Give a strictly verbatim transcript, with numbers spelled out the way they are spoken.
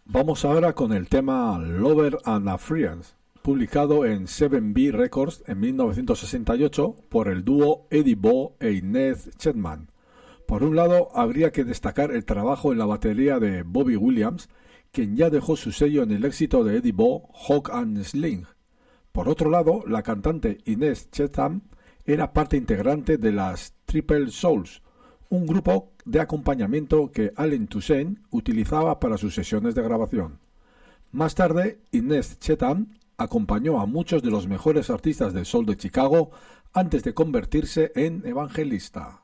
Vamos ahora con el tema Lover and a Friends, publicado en seven B Records en mil novecientos sesenta y ocho por el dúo Eddie Bo e Inez Chetman. Por un lado, habría que destacar el trabajo en la batería de Bobby Williams, quien ya dejó su sello en el éxito de Eddie Bo, Hawk and Sling. Por otro lado, la cantante Inez Chetman era parte integrante de las Triple Souls, un grupo de acompañamiento que Allen Toussaint utilizaba para sus sesiones de grabación. Más tarde, Inez Chetman acompañó a muchos de los mejores artistas del soul de Chicago antes de convertirse en evangelista.